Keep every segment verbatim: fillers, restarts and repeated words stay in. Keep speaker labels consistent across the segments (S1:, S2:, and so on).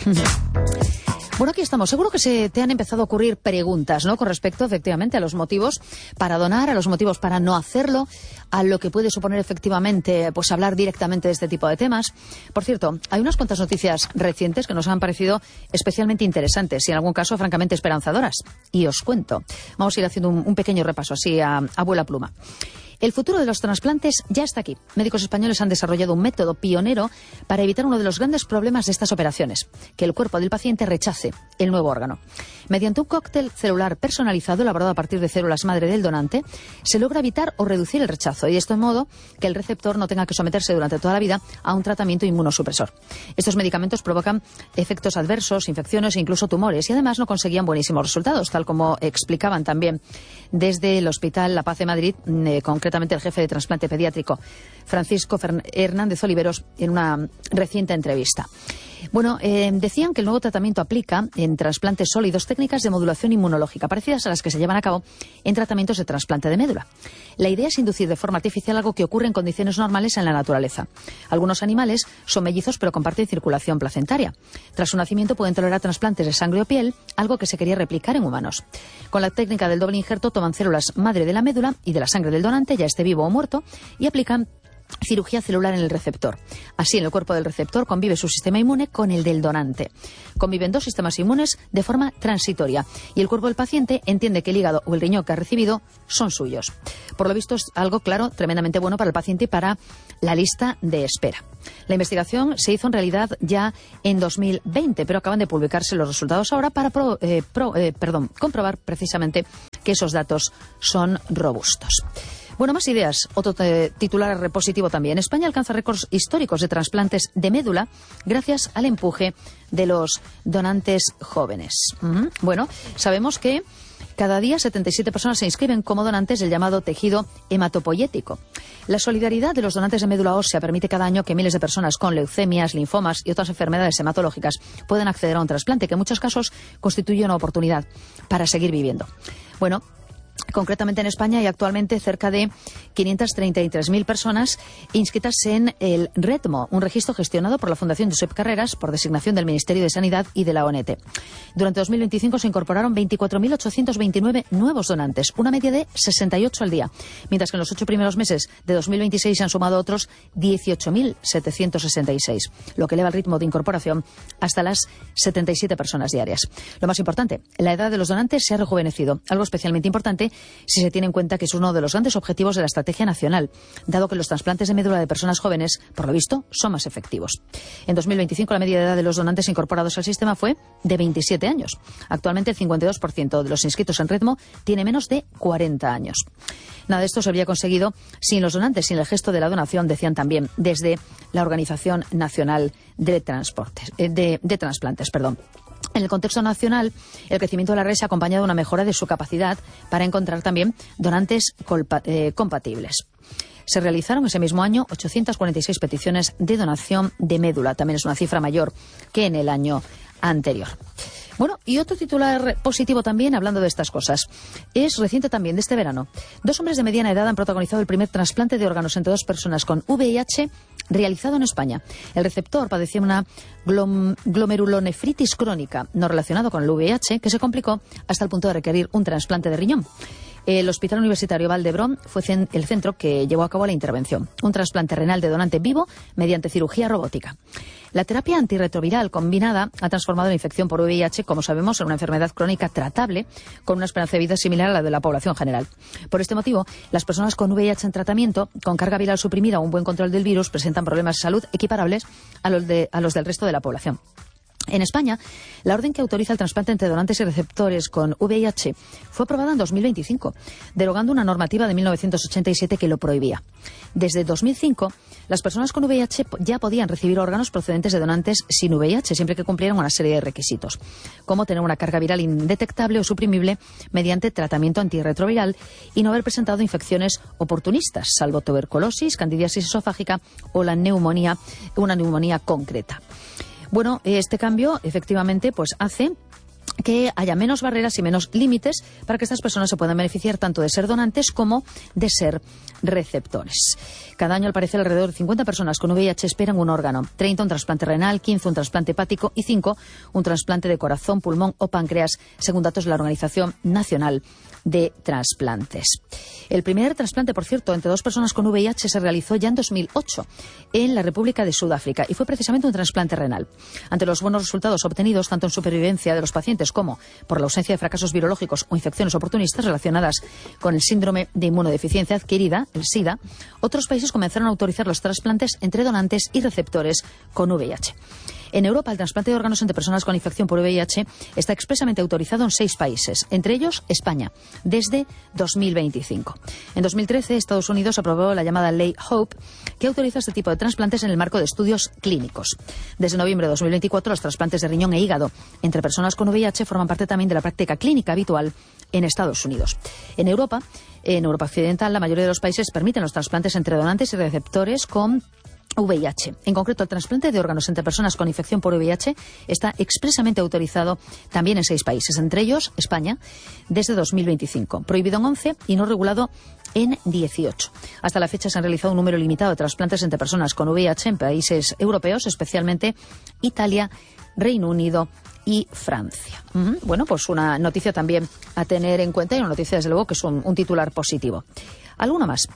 S1: Bueno, aquí estamos. Seguro que se te han empezado a ocurrir preguntas, ¿no? Con respecto, efectivamente, a los motivos para donar, a los motivos para no hacerlo, a lo que puede suponer, efectivamente, pues hablar directamente de este tipo de temas. Por cierto, hay unas cuantas noticias recientes que nos han parecido especialmente interesantes y, en algún caso, francamente esperanzadoras. Y os cuento. Vamos a ir haciendo un, un pequeño repaso, así, a, a vuela pluma. El futuro de los trasplantes ya está aquí. Médicos españoles han desarrollado un método pionero para evitar uno de los grandes problemas de estas operaciones, que el cuerpo del paciente rechace el nuevo órgano. Mediante un cóctel celular personalizado elaborado a partir de células madre del donante, se logra evitar o reducir el rechazo y de este modo que el receptor no tenga que someterse durante toda la vida a un tratamiento inmunosupresor. Estos medicamentos provocan efectos adversos, infecciones e incluso tumores y además no conseguían buenísimos resultados, tal como explicaban también desde el Hospital La Paz de Madrid, eh, concretamente el jefe de trasplante pediátrico, Francisco Hernández Oliveros, en una reciente entrevista. Bueno, eh, decían que el nuevo tratamiento aplica en trasplantes sólidos técnicas de modulación inmunológica, parecidas a las que se llevan a cabo en tratamientos de trasplante de médula. La idea es inducir de forma artificial algo que ocurre en condiciones normales en la naturaleza. Algunos animales son mellizos pero comparten circulación placentaria. Tras su nacimiento pueden tolerar trasplantes de sangre o piel, algo que se quería replicar en humanos. Con la técnica del doble injerto toman células madre de la médula y de la sangre del donante, ya esté vivo o muerto, y aplican cirugía celular en el receptor. Así, en el cuerpo del receptor convive su sistema inmune con el del donante. Conviven dos sistemas inmunes de forma transitoria y el cuerpo del paciente entiende que el hígado o el riñón que ha recibido son suyos. Por lo visto es algo, claro, tremendamente bueno para el paciente y para la lista de espera. La investigación se hizo en realidad ya en dos mil veinte, pero acaban de publicarse los resultados ahora para pro, eh, pro, eh, perdón, comprobar precisamente que esos datos son robustos. Bueno, más ideas. Otro titular positivo también. España alcanza récords históricos de trasplantes de médula gracias al empuje de los donantes jóvenes. Uh-huh. Bueno, sabemos que cada día setenta y siete personas se inscriben como donantes del llamado tejido hematopoyético. La solidaridad de los donantes de médula ósea permite cada año que miles de personas con leucemias, linfomas y otras enfermedades hematológicas puedan acceder a un trasplante que en muchos casos constituye una oportunidad para seguir viviendo. Bueno, concretamente en España hay actualmente cerca de quinientas treinta y tres mil personas inscritas en el RETMO, un registro gestionado por la Fundación Josep Carreras por designación del Ministerio de Sanidad y de la O N T. Durante dos mil veinticinco se incorporaron veinticuatro mil ochocientos veintinueve nuevos donantes, una media de sesenta y ocho al día, mientras que en los ocho primeros meses de dos mil veintiséis se han sumado otros dieciocho mil setecientos sesenta y seis, lo que eleva el ritmo de incorporación hasta las setenta y siete personas diarias. Lo más importante, la edad de los donantes se ha rejuvenecido, algo especialmente importante si se tiene en cuenta que es uno de los grandes objetivos de la estrategia nacional, dado que los trasplantes de médula de personas jóvenes, por lo visto, son más efectivos. En dos mil veinticinco la media de edad de los donantes incorporados al sistema fue de veintisiete años. Actualmente el cincuenta y dos por ciento de los inscritos en RETMO tiene menos de cuarenta años. Nada de esto se habría conseguido sin los donantes, sin el gesto de la donación, decían también desde la Organización Nacional de Transportes, eh, de, de Transplantes, perdón. En el contexto nacional, el crecimiento de la red se ha acompañado de una mejora de su capacidad para encontrar también donantes colpa, eh, compatibles. Se realizaron ese mismo año ochocientas cuarenta y seis peticiones de donación de médula. También es una cifra mayor que en el año anterior. Bueno, y otro titular positivo también, hablando de estas cosas, es reciente también, de este verano. Dos hombres de mediana edad han protagonizado el primer trasplante de órganos entre dos personas con V I H realizado en España. El receptor padecía una glom glomerulonefritis crónica no relacionado con el V I H que se complicó hasta el punto de requerir un trasplante de riñón. El Hospital Universitario Vall d'Hebron fue el centro que llevó a cabo la intervención. Un trasplante renal de donante vivo mediante cirugía robótica. La terapia antirretroviral combinada ha transformado la infección por V I H, como sabemos, en una enfermedad crónica tratable con una esperanza de vida similar a la de la población general. Por este motivo, las personas con V I H en tratamiento, con carga viral suprimida o un buen control del virus, presentan problemas de salud equiparables a los, de, a los del resto de la población. En España, la orden que autoriza el trasplante entre donantes y receptores con V I H fue aprobada en dos mil veinticinco, derogando una normativa de mil novecientos ochenta y siete que lo prohibía. Desde dos mil cinco, las personas con V I H ya podían recibir órganos procedentes de donantes sin V I H, siempre que cumplieran una serie de requisitos, como tener una carga viral indetectable o suprimible mediante tratamiento antirretroviral y no haber presentado infecciones oportunistas, salvo tuberculosis, candidiasis esofágica o la neumonía, una neumonía concreta. Bueno, este cambio efectivamente pues hace que haya menos barreras y menos límites para que estas personas se puedan beneficiar tanto de ser donantes como de ser receptores. Cada año, al parecer, alrededor de cincuenta personas con V I H esperan un órgano, treinta un trasplante renal, quince un trasplante hepático y cinco un trasplante de corazón, pulmón o páncreas, según datos de la Organización Nacional de Trasplantes. El primer trasplante, por cierto, entre dos personas con V I H se realizó ya en dos mil ocho en la República de Sudáfrica y fue precisamente un trasplante renal. Ante los buenos resultados obtenidos tanto en supervivencia de los pacientes como por la ausencia de fracasos virológicos o infecciones oportunistas relacionadas con el síndrome de inmunodeficiencia adquirida, el SIDA, otros países comenzaron a autorizar los trasplantes entre donantes y receptores con V I H. En Europa, el trasplante de órganos entre personas con infección por V I H está expresamente autorizado en seis países, entre ellos España, desde dos mil veinticinco. En dos mil trece, Estados Unidos aprobó la llamada Ley Hope, que autoriza este tipo de trasplantes en el marco de estudios clínicos. Desde noviembre de dos mil veinticuatro, los trasplantes de riñón e hígado entre personas con V I H forman parte también de la práctica clínica habitual en Estados Unidos. En Europa, en Europa Occidental, la mayoría de los países permiten los trasplantes entre donantes y receptores con V I H. En concreto, el trasplante de órganos entre personas con infección por V I H está expresamente autorizado también en seis países, entre ellos España, desde dos mil veinticinco. Prohibido en once y no regulado en dieciocho. Hasta la fecha se han realizado un número limitado de trasplantes entre personas con V I H en países europeos, especialmente Italia, Reino Unido y Francia. Uh-huh. Bueno, pues una noticia también a tener en cuenta y una noticia, desde luego, que es un, un titular positivo. ¿Alguna más?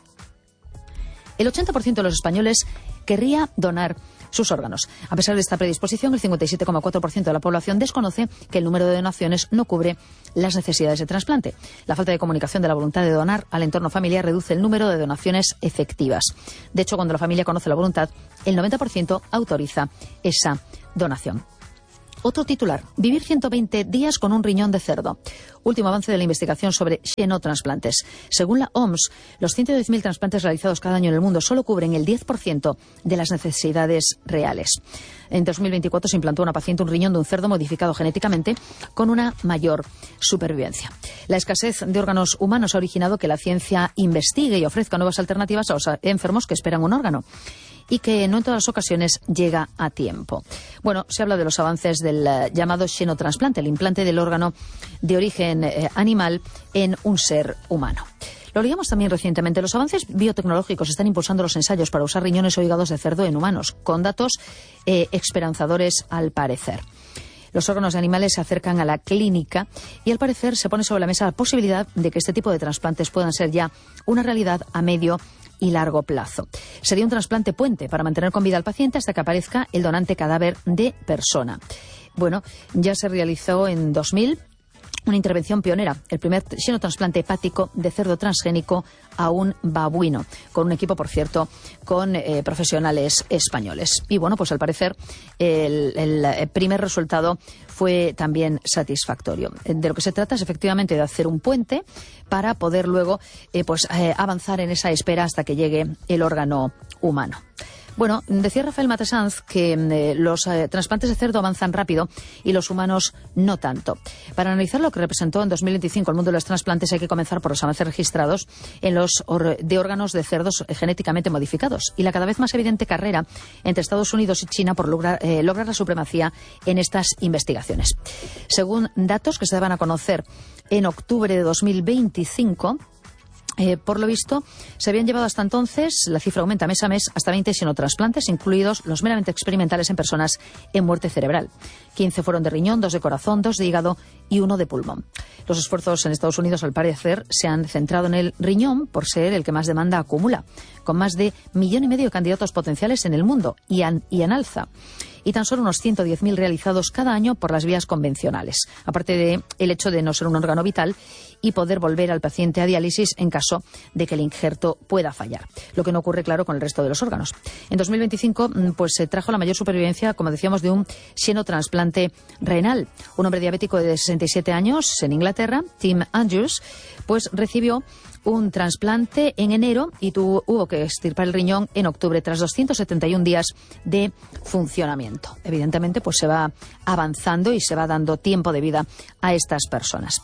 S1: El ochenta por ciento de los españoles querría donar sus órganos. A pesar de esta predisposición, el cincuenta y siete coma cuatro por ciento de la población desconoce que el número de donaciones no cubre las necesidades de trasplante. La falta de comunicación de la voluntad de donar al entorno familiar reduce el número de donaciones efectivas. De hecho, cuando la familia conoce la voluntad, el noventa por ciento autoriza esa donación. Otro titular, vivir ciento veinte días con un riñón de cerdo. Último avance de la investigación sobre xenotransplantes. Según la O M S, los ciento diez mil trasplantes realizados cada año en el mundo solo cubren el diez por ciento de las necesidades reales. En dos mil veinticuatro se implantó a una paciente un riñón de un cerdo modificado genéticamente con una mayor supervivencia. La escasez de órganos humanos ha originado que la ciencia investigue y ofrezca nuevas alternativas a los enfermos que esperan un órgano y que no en todas las ocasiones llega a tiempo. Bueno, se habla de los avances del uh, llamado xenotrasplante, el implante del órgano de origen eh, animal en un ser humano. Lo leíamos también recientemente. Los avances biotecnológicos están impulsando los ensayos para usar riñones o hígados de cerdo en humanos, con datos eh, esperanzadores al parecer. Los órganos de animales se acercan a la clínica y al parecer se pone sobre la mesa la posibilidad de que este tipo de trasplantes puedan ser ya una realidad a medio y largo plazo. Sería un trasplante puente para mantener con vida al paciente hasta que aparezca el donante cadáver de persona. Bueno, ya se realizó en dos mil una intervención pionera, el primer xenotrasplante hepático de cerdo transgénico a un babuino, con un equipo, por cierto, con eh, profesionales españoles. Y bueno, pues al parecer el, el primer resultado fue también satisfactorio. De lo que se trata es efectivamente de hacer un puente para poder luego eh, pues eh, avanzar en esa espera hasta que llegue el órgano humano. Bueno, decía Rafael Matesanz que eh, los eh, trasplantes de cerdo avanzan rápido y los humanos no tanto. Para analizar lo que representó en dos mil veinticinco el mundo de los trasplantes hay que comenzar por los avances registrados en los or- de órganos de cerdos eh, genéticamente modificados y la cada vez más evidente carrera entre Estados Unidos y China por lograr, eh, lograr la supremacía en estas investigaciones. Según datos que se daban a conocer en octubre de dos mil veinticinco, Eh, por lo visto, se habían llevado hasta entonces, la cifra aumenta mes a mes, hasta veinte xenotrasplantes, incluidos los meramente experimentales en personas en muerte cerebral. quince fueron de riñón, dos de corazón, dos de hígado y uno de pulmón. Los esfuerzos en Estados Unidos, al parecer, se han centrado en el riñón por ser el que más demanda acumula, con más de millón y medio de candidatos potenciales en el mundo y, an, y en alza. Y tan solo unos ciento diez mil realizados cada año por las vías convencionales, aparte de el hecho de no ser un órgano vital y poder volver al paciente a diálisis en caso de que el injerto pueda fallar, lo que no ocurre, claro, con el resto de los órganos. En dos mil veinticinco pues se trajo la mayor supervivencia, como decíamos, de un xenotrasplante renal. Un hombre diabético de sesenta y siete años en Inglaterra, Tim Andrews, pues recibió un trasplante en enero y tuvo, hubo que extirpar el riñón en octubre tras doscientos setenta y un días de funcionamiento. Evidentemente, pues se va avanzando y se va dando tiempo de vida a estas personas.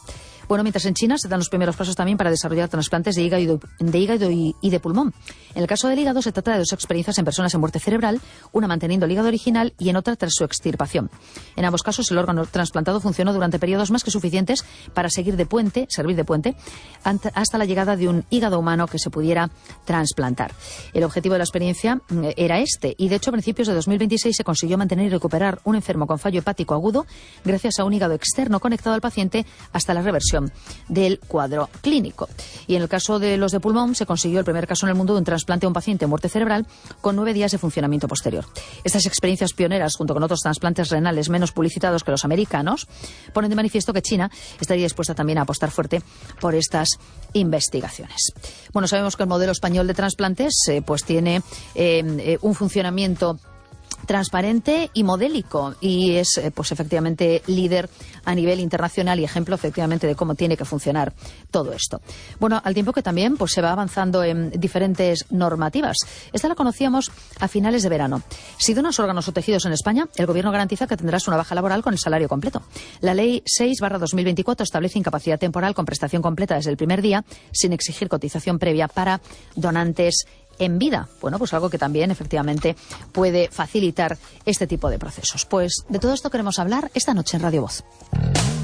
S1: Bueno, mientras en China se dan los primeros pasos también para desarrollar trasplantes de hígado, de hígado y, y de pulmón. En el caso del hígado se trata de dos experiencias en personas en muerte cerebral, una manteniendo el hígado original y en otra tras su extirpación. En ambos casos el órgano trasplantado funcionó durante periodos más que suficientes para seguir de puente, servir de puente, hasta la llegada de un hígado humano que se pudiera trasplantar. El objetivo de la experiencia era este, y de hecho a principios de dos mil veintiséis se consiguió mantener y recuperar un enfermo con fallo hepático agudo gracias a un hígado externo conectado al paciente hasta la reversión del cuadro clínico. Y en el caso de los de pulmón se consiguió el primer caso en el mundo de un trasplante a un paciente en muerte cerebral con nueve días de funcionamiento posterior. Estas experiencias pioneras, junto con otros trasplantes renales menos publicitados que los americanos, ponen de manifiesto que China estaría dispuesta también a apostar fuerte por estas investigaciones. Bueno, sabemos que el modelo español de trasplantes eh, pues tiene eh, eh, un funcionamiento transparente y modélico, y es eh, pues efectivamente líder a nivel internacional y ejemplo efectivamente de cómo tiene que funcionar todo esto. Bueno, al tiempo que también pues se va avanzando en diferentes normativas. Esta la conocíamos a finales de verano. Si donas órganos o tejidos en España, el Gobierno garantiza que tendrás una baja laboral con el salario completo. La Ley seis barra dos mil veinticuatro establece incapacidad temporal con prestación completa desde el primer día, sin exigir cotización previa para donantes en vida. Bueno, pues algo que también efectivamente puede facilitar este tipo de procesos. Pues de todo esto queremos hablar esta noche en Radio Voz.